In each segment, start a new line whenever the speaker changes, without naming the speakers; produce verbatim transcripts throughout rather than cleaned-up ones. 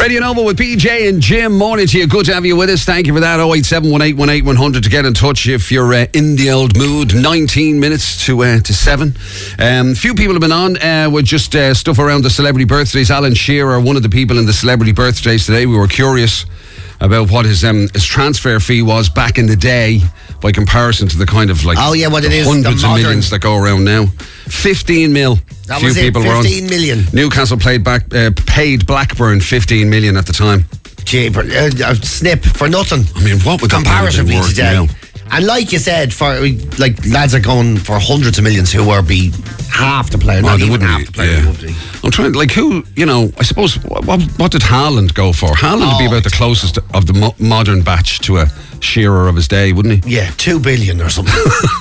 Radio Nova with P J and Jim. Morning to you. Good to have you with us. Thank you for that. oh eight seven one eight one eight one hundred to get in touch if you're uh, in the old mood. nineteen minutes to uh, to seven. Um, few people have been on uh, with just uh, stuff around the celebrity birthdays. Alan Shearer, one of the people in the celebrity birthdays today. We were curious about what his um, his transfer fee was back in the day by comparison to the kind of like
oh yeah, what it is,
hundreds
the
of
modern...
millions that go around now. fifteen mil.
That
Few
was
people
it, fifteen
were on.
million.
Newcastle played back, uh, paid Blackburn fifteen million at the time.
Gee, but, uh, a snip for nothing.
I mean, what would that
comparatively
worth
today?
now?
And like you said, for like lads are going for hundreds of millions who are be half the player,
Oh,
not
they
even
wouldn't
half
be,
the player.
yeah.
Would be.
I'm trying, like, who, you know, I suppose, what, what did Haaland go for? Haaland would be
Oh,
about the closest of the mo- modern batch to a Shearer of his day, wouldn't he?
Yeah, two billion or something.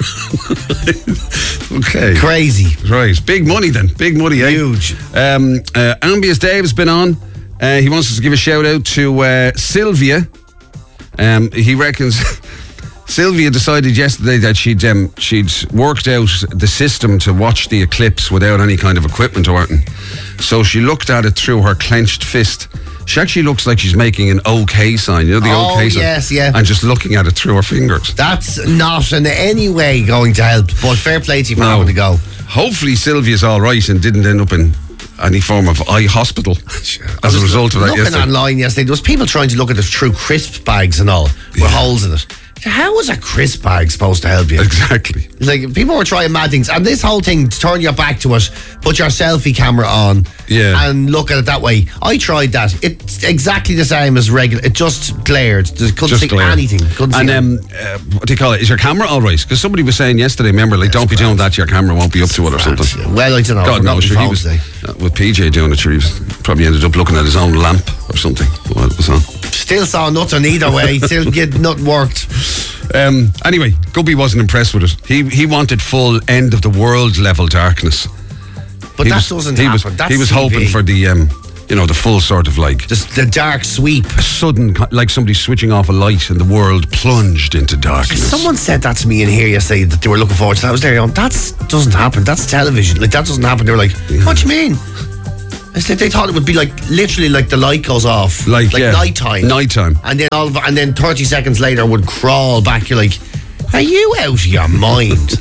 Okay.
Crazy.
Right, big money then, big money, eh?
Huge.
Um, uh, Ambius Dave's been on. Uh, he wants us to give a shout out to uh, Sylvia. Um, he reckons Sylvia decided yesterday that she'd um, she'd worked out the system to watch the eclipse without any kind of equipment or anything. So she looked at it through her clenched fist. She actually looks like she's making an OK sign, you know, the
Oh,
OK sign.
yes, yeah.
And just looking at it through her fingers.
That's not in any way going to help, but fair play to you for
No.
having to go.
Hopefully Sylvia's all right and didn't end up in any form of eye hospital as a result of that
Looking
yesterday.
online yesterday, there was people trying to look at it through crisp bags and all, with
Yeah.
holes in it. How is a crisp bag supposed to help you?
Exactly.
Like, people were trying mad things, and this whole thing, turn your back to it, put your selfie camera on,
Yeah.
and look at it that way. I tried that. It's exactly the same as regular. It just glared. Just couldn't
Just
see
glare.
anything. Couldn't
And
see
um, uh, what do you call it? Is your camera all right? Because somebody was saying yesterday, remember, like, don't be doing that, your camera won't be up to it or something.
Well, I don't know.
God
Forgot
knows,
my
sure he
phone
was,
today.
uh, with P J doing it, sure he was, probably ended up looking at his own lamp or something while it was on.
Still saw nothing either way. Still get nothing worked.
Um, anyway, Guppy wasn't impressed with it. He he wanted full end of the world level darkness.
But
he
that
was,
doesn't
he
happen.
Was,
That's
he was
T V.
hoping for the, um, you know, the full sort of like
Just the dark sweep.
sudden, like somebody switching off a light and the world plunged into darkness.
Someone said that to me in here yesterday that they were looking forward to that. I was there going, that doesn't happen. That's television. Like, that doesn't happen. They were like, what do you mean? I said they thought it would be like, literally like the light goes off.
Like, yeah,
nighttime.
Nighttime.
And then all of, and then thirty seconds later would crawl back. You're like, are you out of your mind?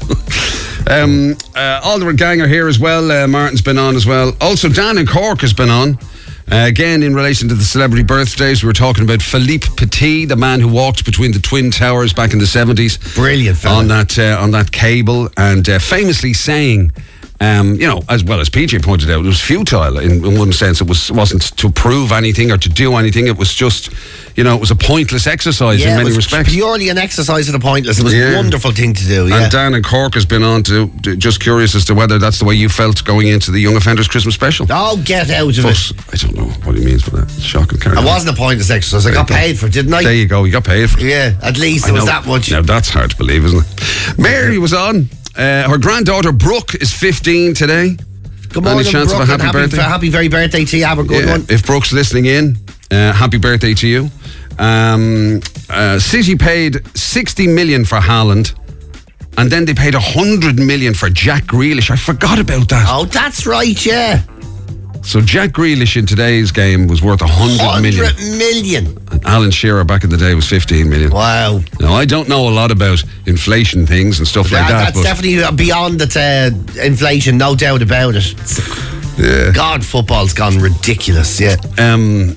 Um, uh, Alder Gang are here as well. Uh, Martin's been on as well. Also, Dan in Cork has been on. Uh, again, in relation to the celebrity birthdays, we were talking about Philippe Petit, the man who walked between the Twin Towers back in the seventies.
Brilliant fella.
On that, uh, on that cable, and uh, famously saying, um, you know, as well as P J pointed out, it was futile in, in one sense. It was, wasn't to prove anything or to do anything. It was just, you know, it was a pointless exercise
yeah,
in
it
many
was
respects.
purely an exercise of the pointless. It was
Yeah.
a wonderful thing to do. Yeah.
And Dan in Cork has been on to, to just curious as to whether that's the way you felt going into the Young Offenders Christmas special.
Oh, get out of
But
it.
I don't know what he means by that. Shocking character.
It wasn't a pointless exercise. I got
you go.
paid for it, didn't I?
There you go. You got paid for it.
Yeah, at least
I
it was
know.
that much.
Now that's hard to believe, isn't it? Mary was on. Uh, her granddaughter Brooke is fifteen today.
Good morning,
Any chance
Brooke,
of a
and
happy birthday?
Happy very birthday to you. Have a good
Yeah,
one.
if Brooke's listening in, uh, happy birthday to you. Um, uh, City paid sixty million for Haaland, and then they paid one hundred million for Jack Grealish. I forgot about that.
Oh, that's right, yeah.
So Jack Grealish in today's game was worth one hundred million.
one hundred million.
And Alan Shearer back in the day was fifteen million.
Wow.
Now, I don't know a lot about inflation things and stuff like
That-
that.
that's
but
definitely beyond the uh, inflation, no doubt about it.
yeah.
God, football's gone ridiculous, yeah.
Um,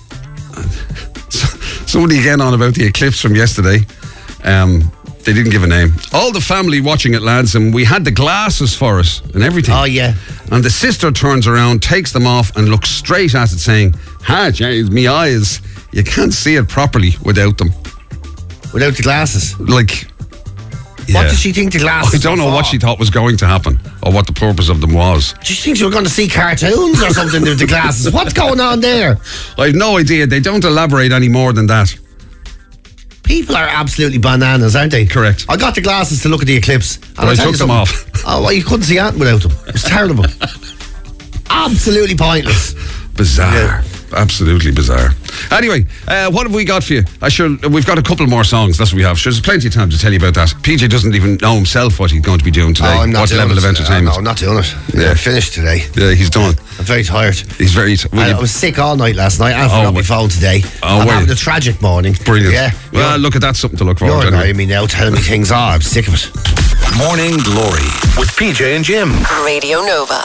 somebody again on about the eclipse from yesterday. Um, they didn't give a name. All the family watching it, lads, and we had the glasses for us and everything.
Oh, yeah.
And the sister turns around, takes them off, and looks straight at it, saying, "Ha, Jay, me eyes. You can't see it properly without them."
Without the glasses.
Like,
What
yeah.
did she think the glasses
I don't know
were
what
for?
she thought was going to happen or what the purpose of them was.
Did she think she were going to see cartoons or something with the glasses? What's going on there?
I have no idea. They don't elaborate any more than that.
People are absolutely bananas, aren't they?
Correct.
I got the glasses to look at the eclipse. And
But I
I'll tell
took
you
them
something.
off.
Oh, well, you couldn't see anything without them. It was terrible. Absolutely pointless.
Bizarre.
Yeah.
Absolutely bizarre. Anyway, uh, what have we got for you? I sure we've got a couple more songs. That's what we have. Sure, there's plenty of time to tell you about that. P J doesn't even know himself what he's going to be doing today.
Oh, I'm not
what
doing
level
it.
of entertainment?
Uh, no, I'm not doing it.
Yeah.
Yeah, finished today.
Yeah, he's done.
I'm very tired.
He's very tired.
I, I was sick all night last night. I forgot
Oh,
my phone today.
Oh,
I'm
were
having
you?
a tragic morning.
Brilliant.
Yeah.
Well,
You're-
look at that. Something to look forward
You're
to.
annoying me now, telling me things. Ah, I'm sick of it.
Morning Glory with P J and Jim.
Radio Nova.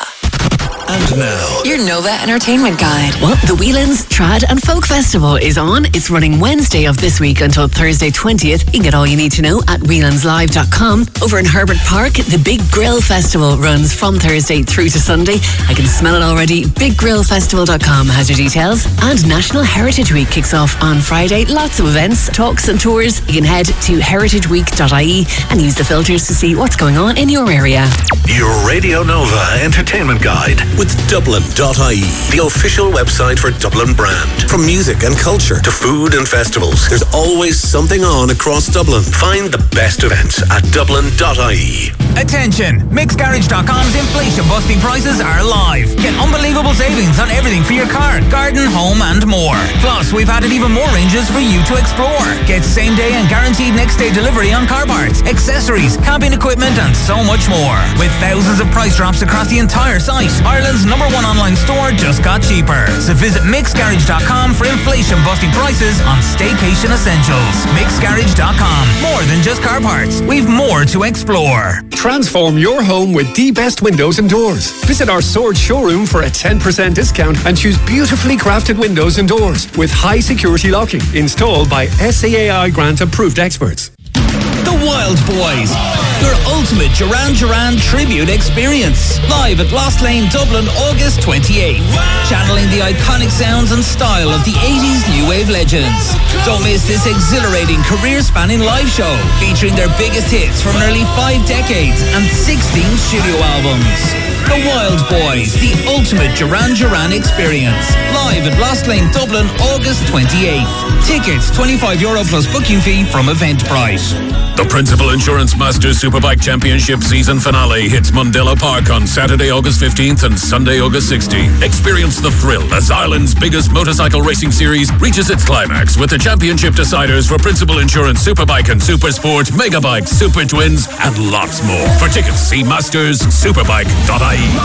And now,
Your Nova Entertainment Guide.
Well, the Whelan's Trad and Folk Festival is on. It's running Wednesday of this week until Thursday twentieth. You can get all you need to know at whelan's live dot com. Over in Herbert Park, the Big Grill Festival runs from Thursday through to Sunday. I can smell it already. big grill festival dot com has your details. And National Heritage Week kicks off on Friday. Lots of events, talks and tours. You can head to heritage week dot I E and use the filters to see what's going on in your area.
your Radio Nova Entertainment Guide with Dublin dot I E, the official website for Dublin brand. From music and culture to food and festivals, there's always something on across Dublin. Find the best events at Dublin dot I E.
Attention! mix garage dot com's inflation busting prices are live. Get unbelievable savings on everything for your car, garden, home and more. Plus, we've added even more ranges for you to explore. Get same day and guaranteed next day delivery on car parts, accessories, camping equipment and so much more. With thousands of price drops across the entire site, Ireland's number one online store just got cheaper. So visit mix garage dot com for inflation busting prices on staycation essentials. mix garage dot com. More than just car parts. We've more to explore.
Transform your home with the best windows and doors. Visit our Sword showroom for a ten percent discount and choose beautifully crafted windows and doors with high security locking installed by S A A I grant approved experts.
The Wild Boys, your ultimate Duran Duran tribute experience. Live at Lost Lane, Dublin, August twenty-eighth. Channeling the iconic sounds and style of the eighties new wave legends. Don't miss this exhilarating career-spanning live show featuring their biggest hits from nearly five decades and sixteen studio albums. The Wild Boys, the ultimate Duran Duran experience. Live at Lost Lane, Dublin, August twenty-eighth. Tickets, twenty-five euro plus booking fee from Eventbrite.
The Principal Insurance Masters Superbike Championship season finale hits Mundella Park on Saturday, August fifteenth and Sunday, August sixteenth. Experience the thrill as Ireland's biggest motorcycle racing series reaches its climax with the championship deciders for Principal Insurance Superbike and Supersport, Megabikes, Super Twins, and lots more. For tickets, see masters superbike dot I E.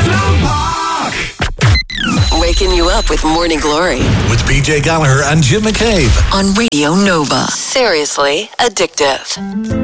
Waking you up with Morning Glory
With P J Gallagher and Jim McCabe.
on Radio Nova. Seriously addictive.